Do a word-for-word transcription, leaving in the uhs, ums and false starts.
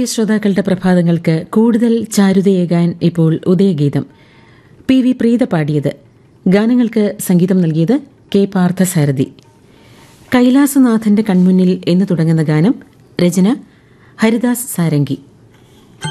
ശ്രോതാക്കളുടെ പ്രഭാതങ്ങൾക്ക് കൂടുതൽ ചാരുതയേകാൻ ഇപ്പോൾ ഉദയഗീതം. പി വി പ്രീത പാടിയത്. ഗാനങ്ങൾക്ക് സംഗീതം നൽകിയത് കെ പാർത്ഥസാരഥി. കൈലാസനാഥന്റെ കൺമുന്നിൽ എന്ന് തുടങ്ങുന്ന ഗാനം രചന ഹരിദാസ് സാരംഗി.